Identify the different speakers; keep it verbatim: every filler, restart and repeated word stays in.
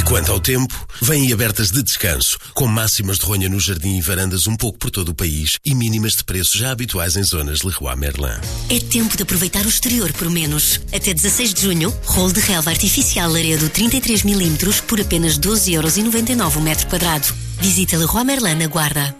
Speaker 1: Quanto ao tempo, vêm abertas de descanso, com máximas de ronha no jardim e varandas um pouco por todo o país e mínimas de preços já habituais em zonas Leroy Merlin.
Speaker 2: É tempo de aproveitar o exterior por menos. Até dezasseis de junho, rolo de relva artificial Laredo trinta e três milímetros por apenas doze euros e noventa e nove o metro quadrado. Visita Leroy Merlin na Guarda.